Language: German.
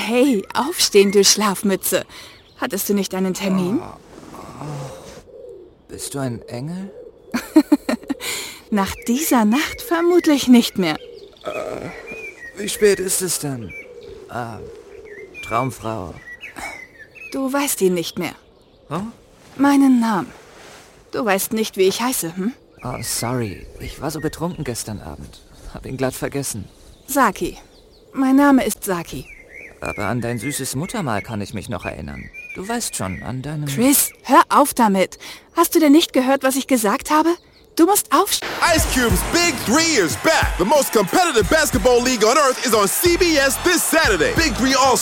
Hey, aufstehen, du Schlafmütze. Hattest du nicht einen Termin? Bist du ein Engel? Nach dieser Nacht vermutlich nicht mehr. Wie spät ist es denn? Traumfrau. Du weißt ihn nicht mehr. Hm? Meinen Namen. Du weißt nicht, wie ich heiße, hm? Oh, sorry. Ich war so betrunken gestern Abend. Hab ihn glatt vergessen. Saki. Mein Name ist Saki. Aber an dein süßes Muttermal kann ich mich noch erinnern. Du weißt schon, an deinem... Chris, hör auf damit. Hast du denn nicht gehört, was ich gesagt habe? Du musst aufstehen. Ice Cube's Big 3 is back. The most competitive basketball league on earth is on CBS this Saturday. Big 3 All